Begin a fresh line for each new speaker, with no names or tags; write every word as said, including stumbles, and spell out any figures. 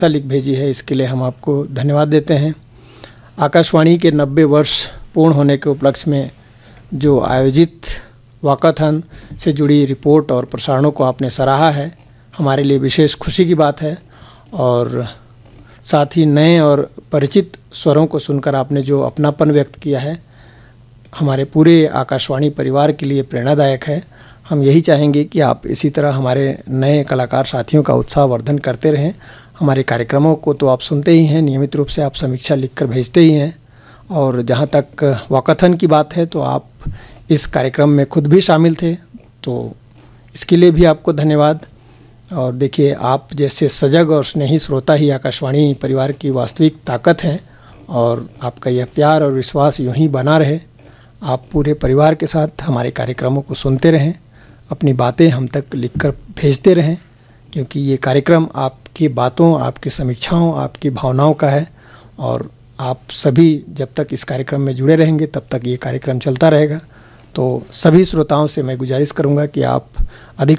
लिख भेजी है, इसके लिए हम आपको धन्यवाद देते हैं। आकाशवाणी के नब्बे वर्ष पूर्ण होने के उपलक्ष्य में जो आयोजित वाकाथन से जुड़ी रिपोर्ट और प्रसारणों को आपने सराहा है, हमारे लिए विशेष खुशी की बात है। और साथ ही नए और परिचित स्वरों को सुनकर आपने जो अपनापन व्यक्त किया है, हमारे पूरे आकाशवाणी परिवार के लिए प्रेरणादायक है। हम यही चाहेंगे कि आप इसी तरह हमारे नए कलाकार साथियों का उत्साहवर्धन करते रहें। हमारे कार्यक्रमों को तो आप सुनते ही हैं, नियमित रूप से आप समीक्षा लिखकर भेजते ही हैं, और जहाँ तक वाकाथन की बात है तो आप इस कार्यक्रम में खुद भी शामिल थे, तो इसके लिए भी आपको धन्यवाद। और देखिए, आप जैसे सजग और स्नेही श्रोता ही आकाशवाणी परिवार की वास्तविक ताकत हैं, और आपका यह प्यार और विश्वास यूँ ही बना रहे। आप पूरे परिवार के साथ हमारे कार्यक्रमों को सुनते रहें, अपनी बातें हम तक लिखकर भेजते रहें, क्योंकि ये कार्यक्रम आपकी बातों, आपकी समीक्षाओं, आपकी भावनाओं का है। और आप सभी जब तक इस कार्यक्रम में जुड़े रहेंगे तब तक ये कार्यक्रम चलता रहेगा। तो सभी श्रोताओं से मैं गुजारिश करूंगा कि आप